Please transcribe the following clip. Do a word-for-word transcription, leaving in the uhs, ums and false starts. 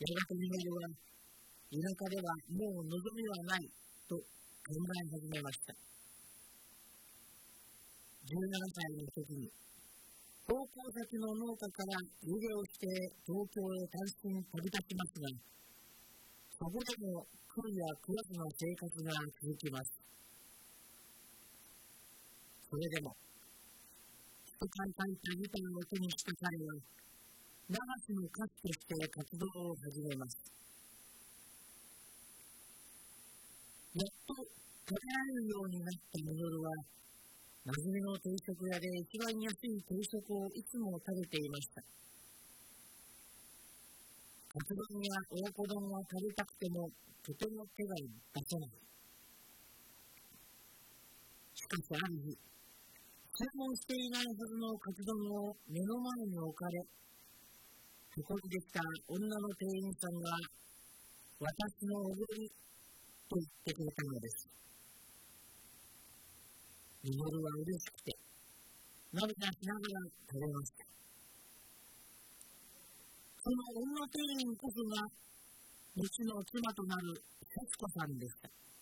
やがてミノルは、田舎ではもう望みはないと考え始めました。じゅうななさいの時に、高校先の農家から家出をして東京へ単身飛び立ちますが、そこでも食うや食わずの生活が続きます。それでも、人から書いたギターを手にした彼は、流しの歌手として活動を始めます。やっと食べられるようになったミノルは、なじみの定食屋で一番安い定食をいつも食べていました。カツ丼や親子丼を食べたくても、とても手が出せない。しかしある日、注文していないはずのカツ丼を目の前に置かれ、そこにできた女の店員さんが、私のおごりと言ってくれたのです。ミノルは嬉しくて、涙しながら食べました。その女店員こそが、後の妻となる節子さんでした。